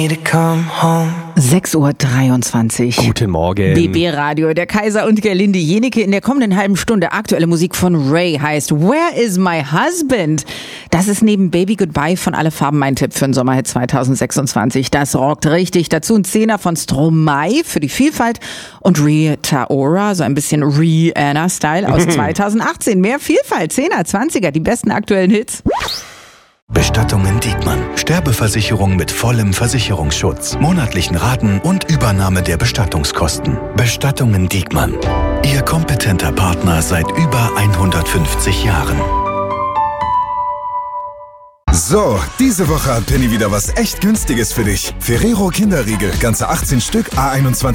6:23 Uhr. Guten Morgen. BB Radio, der Kaiser und Gerlinde Jeneke. In der kommenden halben Stunde aktuelle Musik von Ray heißt Where is my husband? Das ist neben Baby Goodbye von Alle Farben mein Tipp für den Sommerhit 2026. Das rockt richtig. Dazu ein Zehner von Stromae für die Vielfalt und Rita Ora, so ein bisschen Rihanna-Style aus 2018. Mehr Vielfalt, 10er, 20er, die besten aktuellen Hits. Bestattungen Diekmann. Sterbeversicherung mit vollem Versicherungsschutz, monatlichen Raten und Übernahme der Bestattungskosten. Bestattungen Diekmann. Ihr kompetenter Partner seit über 150 Jahren. So, diese Woche hat Penny wieder was echt Günstiges für dich. Ferrero Kinderriegel, ganze 18 Stück, A21